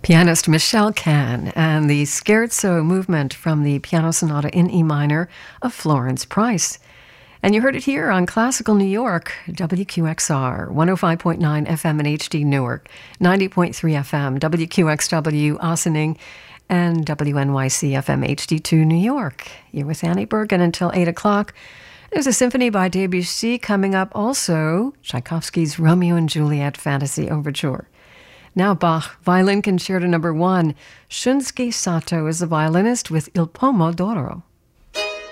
Pianist Michelle Can and the Scherzo movement from the Piano Sonata in E minor of Florence Price. And you heard it here on Classical New York, WQXR, 105.9 FM in HD Newark, 90.3 FM, WQXW Ossining, and WNYC FM HD2 New York. You're with Annie Bergen until 8 o'clock. There's a symphony by Debussy coming up, also Tchaikovsky's Romeo and Juliet Fantasy Overture. Now Bach, Violin Concerto No. 1. Shunsuke Sato is the violinist with Il Pomo d'Oro.